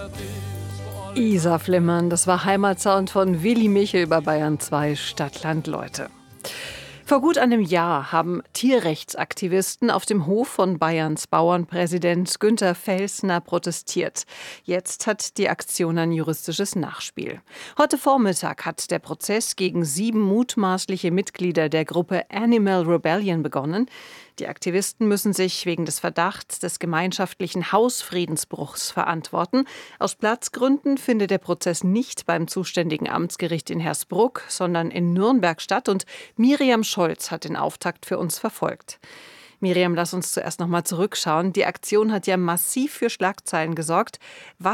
Isar Flimmern, das war Heimatsound von Willi Michel bei Bayern 2 Stadtland Leute. Vor gut einem Jahr haben Tierrechtsaktivisten auf dem Hof von Bayerns Bauernpräsident Günther Felsner protestiert. Jetzt hat die Aktion ein juristisches Nachspiel. Heute Vormittag hat der Prozess gegen 7 mutmaßliche Mitglieder der Gruppe Animal Rebellion begonnen. Die Aktivisten müssen sich wegen des Verdachts des gemeinschaftlichen Hausfriedensbruchs verantworten. Aus Platzgründen findet der Prozess nicht beim zuständigen Amtsgericht in Hersbruck, sondern in Nürnberg statt. Und Miriam Scholz hat den Auftakt für uns verfolgt. Miriam, lass uns zuerst noch mal zurückschauen. Die Aktion hat ja massiv für Schlagzeilen gesorgt. Was